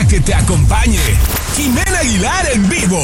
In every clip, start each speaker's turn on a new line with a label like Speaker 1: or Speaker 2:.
Speaker 1: que te acompañe. Jimena Aguilar en vivo.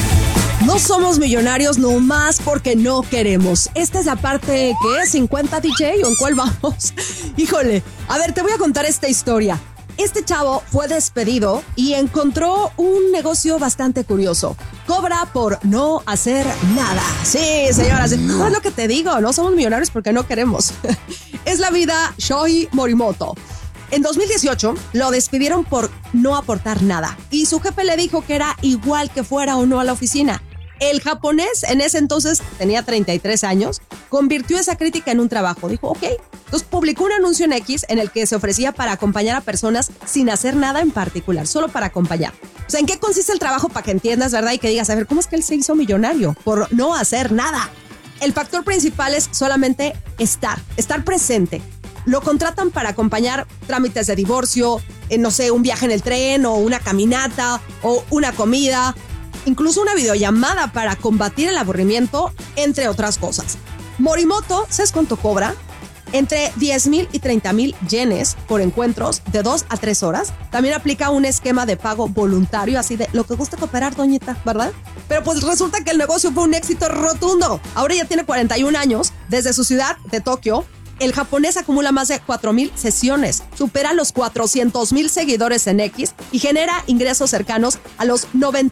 Speaker 2: No somos millonarios nomás porque no queremos. Esta es la parte que es 50 DJ o en cuál vamos. Híjole, a ver, te voy a contar esta historia. Este chavo fue despedido y encontró un negocio bastante curioso. Cobra por no hacer nada. Sí, señoras, no es lo que te digo, no somos millonarios porque no queremos. Es la vida Shohei Morimoto. En 2018 lo despidieron por no aportar nada y su jefe le dijo que era igual que fuera o no a la oficina. El japonés en ese entonces tenía 33 años, convirtió esa crítica en un trabajo. Dijo, ok. Entonces publicó un anuncio en X en el que se ofrecía para acompañar a personas sin hacer nada en particular, solo para acompañar. O sea, ¿en qué consiste el trabajo para que entiendas, verdad? Y que digas, a ver, ¿cómo es que él se hizo millonario? Por no hacer nada. El factor principal es solamente estar presente. Lo contratan para acompañar trámites de divorcio, no sé, un viaje en el tren o una caminata o una comida, incluso una videollamada para combatir el aburrimiento, entre otras cosas. Morimoto, ¿sabes cuánto cobra? Entre 10,000 y 30,000 yenes por encuentros de 2 a 3 horas. También aplica un esquema de pago voluntario, así de lo que gusta cooperar, doñita, ¿verdad? Pero pues resulta que el negocio fue un éxito rotundo. Ahora ya tiene 41 años, desde su ciudad de Tokio. El japonés acumula más de 4,000 sesiones, supera los 400,000 seguidores en X y genera ingresos cercanos a los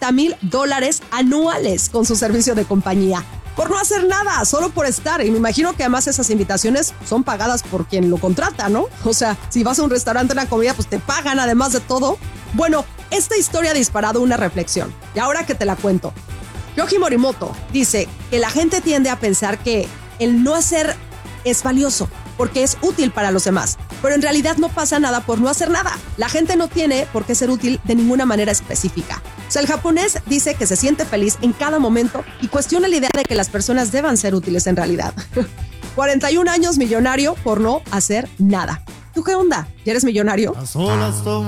Speaker 2: $90,000 anuales con su servicio de compañía. Por no hacer nada, solo por estar. Y me imagino que además esas invitaciones son pagadas por quien lo contrata, ¿no? O sea, si vas a un restaurante, una comida, pues te pagan además de todo. Bueno, esta historia ha disparado una reflexión. Y ahora que te la cuento. Shohei Morimoto dice que la gente tiende a pensar que el no hacer es valioso porque es útil para los demás, pero en realidad no pasa nada por no hacer nada. La gente no tiene por qué ser útil de ninguna manera específica. O sea, el japonés dice que se siente feliz en cada momento y cuestiona la idea de que las personas deban ser útiles en realidad. 41 años millonario por no hacer nada. ¿Tú qué onda? ¿Ya eres millonario?